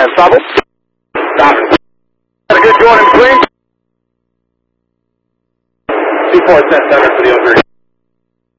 Trouble. Stop. Got a good going in between. 2410 center for the 03.